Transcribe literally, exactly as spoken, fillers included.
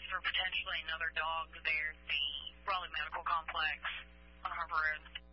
for potentially another dog there at the Raleigh Medical Complex on Harbor Road.